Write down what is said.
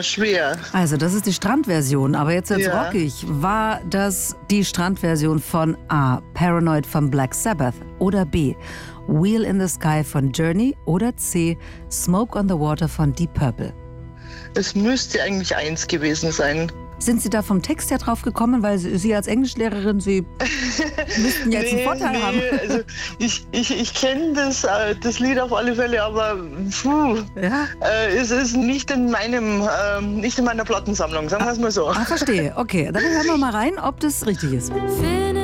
schwer. Also, das ist die Strandversion, aber jetzt wird's rockig. War das die Strandversion von A. Paranoid von Black Sabbath oder B. Wheel in the Sky von Journey oder C. Smoke on the Water von Deep Purple? Es müsste eigentlich 1 gewesen sein. Sind Sie da vom Text her drauf gekommen, weil Sie als Englischlehrerin, Sie müssten jetzt einen Vorteil haben? Also ich kenne das Lied auf alle Fälle, aber es ist nicht in meiner Plattensammlung, sagen wir es mal so. Verstehe. Okay, dann hören wir mal rein, ob das richtig ist.